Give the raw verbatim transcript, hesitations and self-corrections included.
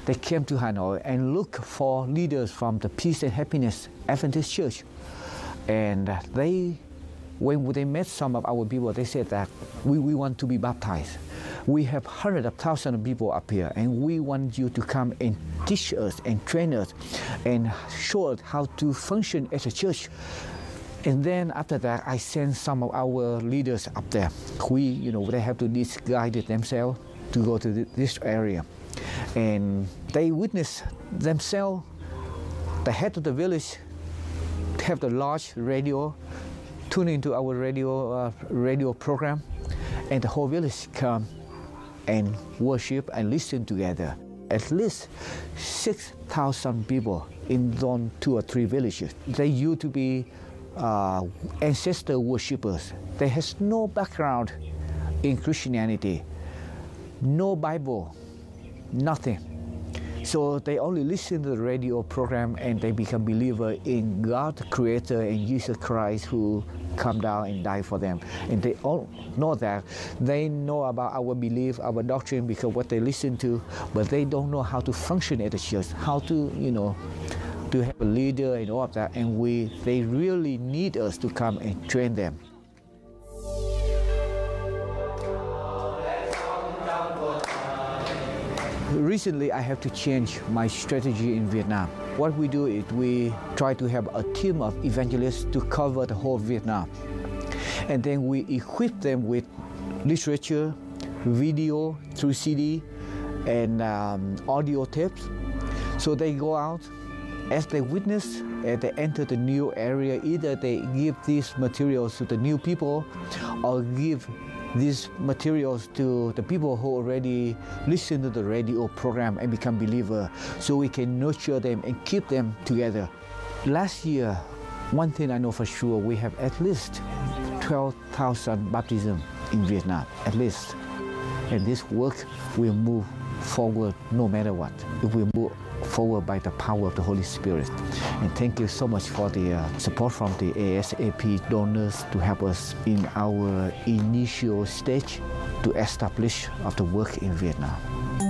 they came to Hanoi and looked for leaders from the Peace and Happiness Adventist Church. And they, when they met some of our people, they said that we, we want to be baptized. We have hundreds of thousands of people up here, and we want you to come and teach us and train us and show us how to function as a church. And then after that, I sent some of our leaders up there. We, you know, they have to disguise themselves to go to this area. And they witnessed themselves, the head of the village have the large radio, tune into our radio, uh, radio program, and the whole village come and worship and listen together. At least six thousand people in those two or three villages. They used to be uh, ancestor worshippers. They has no background in Christianity, no Bible, nothing. So they only listen to the radio program and they become believer in God, the Creator, and Jesus Christ, who come down and die for them. And they all know that. They know about our belief, our doctrine, because what they listen to, but they don't know how to function at the church, how to, you know, to have a leader and all of that. And we, they really need us to come and train them. Recently, I have to change my strategy in Vietnam. What we do is we try to have a team of evangelists to cover the whole Vietnam. And then we equip them with literature, video through C D, and um, audio tapes. So they go out, as they witness, as they enter the new area, either they give these materials to the new people or give these materials to the people who already listen to the radio program and become believers, so we can nurture them and keep them together. Last year, one thing I know for sure, we have at least twelve thousand baptisms in Vietnam, at least. And this work will move forward no matter what. It will move forward by the power of the Holy Spirit. And thank you so much for the uh, support from the A S A P donors to help us in our initial stage to establish of the work in Vietnam.